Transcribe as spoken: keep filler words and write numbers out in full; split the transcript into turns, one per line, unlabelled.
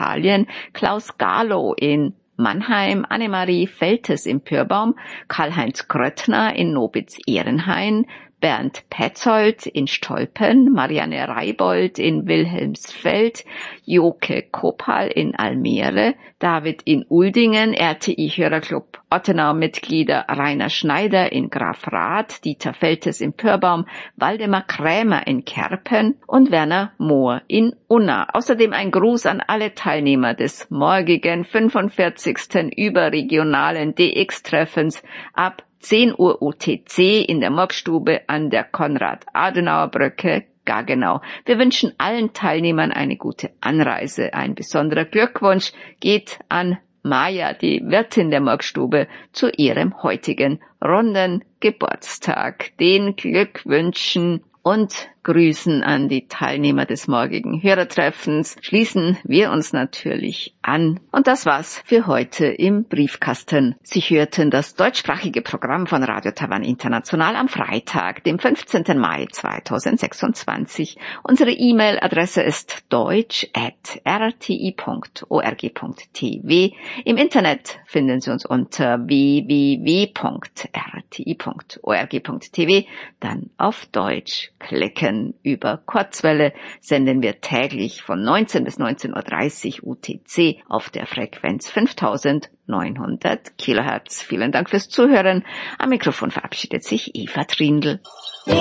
Italien, Klaus Galo in Mannheim, Annemarie Feltes im Pyrbaum, Karl-Heinz Gröttner in Nobitz-Ehrenhain, Bernd Petzold in Stolpen, Marianne Reibold in Wilhelmsfeld, Joke Kopal in Almere, David in Uldingen, R T I-Hörerclub Ottenau-Mitglieder Rainer Schneider in Grafrath, Dieter Feltes im Pyrbaum, Waldemar Krämer in Kerpen und Werner Mohr in Unna. Außerdem ein Gruß an alle Teilnehmer des morgigen fünfundvierzigsten überregionalen D X-Treffens ab zehn Uhr U T C in der Morgstube an der Konrad-Adenauer-Brücke, Gaggenau. Wir wünschen allen Teilnehmern eine gute Anreise. Ein besonderer Glückwunsch geht an Maja, die Wirtin der Morgstube, zu ihrem heutigen runden Geburtstag. Den Glückwünschen und Grüßen an die Teilnehmer des morgigen Hörertreffens schließen wir uns natürlich an. Und das war's für heute im Briefkasten. Sie hörten das deutschsprachige Programm von Radio Taiwan International am Freitag, dem fünfzehnten Mai zweitausendsechsundzwanzig. Unsere E-Mail-Adresse ist deutsch at r t i punkt org punkt t v. Im Internet finden Sie uns unter w w w punkt r t i punkt org punkt t v. Dann auf Deutsch klicken. Über Kurzwelle senden wir täglich von neunzehn bis neunzehn Uhr dreißig U T C auf der Frequenz fünftausendneunhundert Kilohertz. Vielen Dank fürs Zuhören. Am Mikrofon verabschiedet sich Eva Trindl.